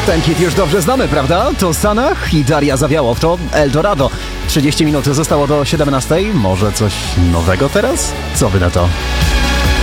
Ten hit już dobrze znamy, prawda? To Sanach i Daria Zawiałow, to Eldorado. 30 minut zostało do 17. Może coś nowego teraz? Co wy na to?